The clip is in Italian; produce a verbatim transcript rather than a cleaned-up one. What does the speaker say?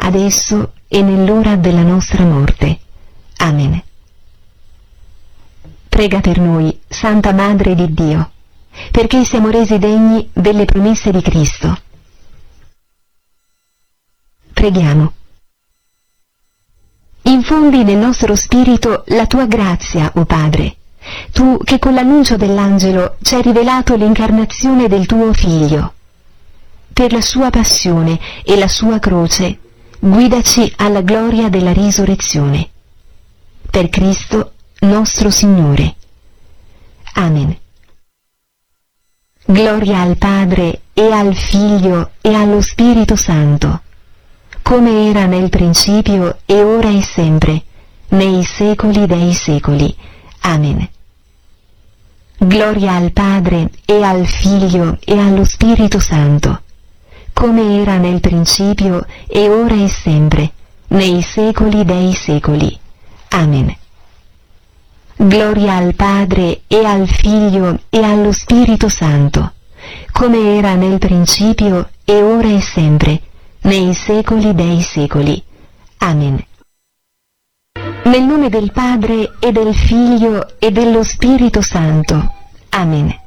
adesso e nell'ora della nostra morte. Amen. Prega per noi, Santa Madre di Dio, perché siamo resi degni delle promesse di Cristo. Preghiamo. Infondi nel nostro spirito la tua grazia, o Padre, tu che con l'annuncio dell'angelo ci hai rivelato l'incarnazione del tuo Figlio. Per la sua passione e la sua croce, guidaci alla gloria della risurrezione. Per Cristo nostro Signore. Amen. Gloria al Padre e al Figlio e allo Spirito Santo, come era nel principio e ora e sempre, nei secoli dei secoli. Amen. Gloria al Padre e al Figlio e allo Spirito Santo, come era nel principio e ora e sempre, nei secoli dei secoli. Amen. Gloria al Padre e al Figlio e allo Spirito Santo, come era nel principio e ora e sempre, nei secoli dei secoli. Amen. Nel nome del Padre e del Figlio e dello Spirito Santo. Amen.